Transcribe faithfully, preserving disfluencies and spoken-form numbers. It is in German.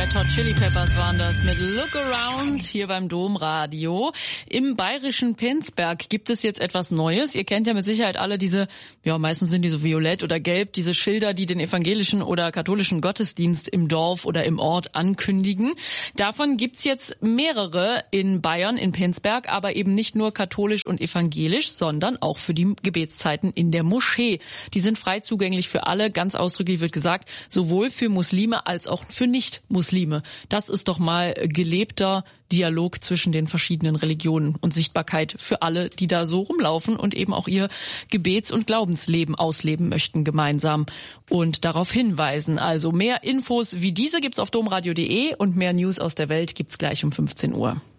Red Hot Chili Peppers waren das mit Look Around hier beim Domradio. Im bayerischen Penzberg gibt es jetzt etwas Neues. Ihr kennt ja mit Sicherheit alle diese, ja meistens sind die so violett oder gelb, diese Schilder, die den evangelischen oder katholischen Gottesdienst im Dorf oder im Ort ankündigen. Davon gibt's jetzt mehrere in Bayern, in Penzberg, aber eben nicht nur katholisch und evangelisch, sondern auch für die Gebetszeiten in der Moschee. Die sind frei zugänglich für alle, ganz ausdrücklich wird gesagt, sowohl für Muslime als auch für Nicht-Muslime. Das ist doch mal gelebter Dialog zwischen den verschiedenen Religionen und Sichtbarkeit für alle, die da so rumlaufen und eben auch ihr Gebets- und Glaubensleben ausleben möchten gemeinsam und darauf hinweisen. Also mehr Infos wie diese gibt's auf domradio punkt de und mehr News aus der Welt gibt's gleich um fünfzehn Uhr.